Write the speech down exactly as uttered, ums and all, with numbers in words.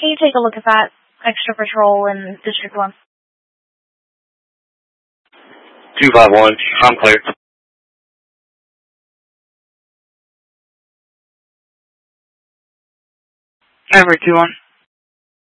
can you take a look at that extra patrol in District one? two five one, I'm clear. Everett two one.